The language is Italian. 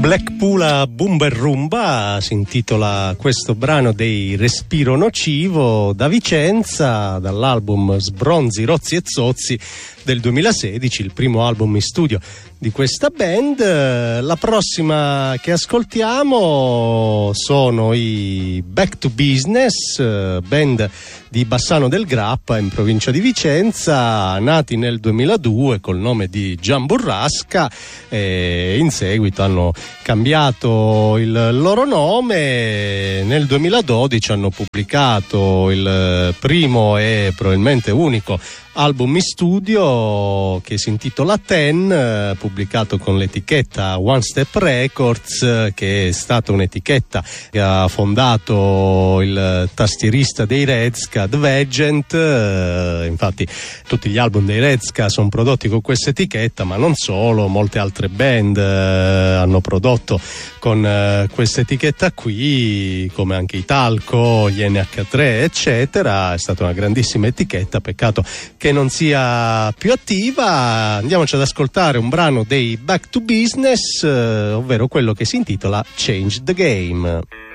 Blackpool Boom Rumba si intitola questo brano dei Respiro Nocivo, da Vicenza, dall'album Sbronzi, Rozzi e Zozzi del 2016, il primo album in studio di questa band. La prossima che ascoltiamo sono i Back to Business, band di Bassano del Grappa in provincia di Vicenza, nati nel 2002 col nome di Gian Burrasca, e in seguito hanno cambiato il loro nome. Nel 2012 hanno pubblicato il primo e probabilmente unico album in studio che si intitola Ten, pubblicato con l'etichetta One Step Records, che è stata un'etichetta che ha fondato il tastierista dei Redska, Vegent. Infatti tutti gli album dei Redska sono prodotti con questa etichetta, ma non solo, molte altre band hanno prodotto con questa etichetta qui, come anche i Talco, gli NH3 eccetera. È stata una grandissima etichetta, peccato che non sia più attiva. Andiamoci ad ascoltare un brano dei Back to Business, ovvero quello che si intitola Change the Game.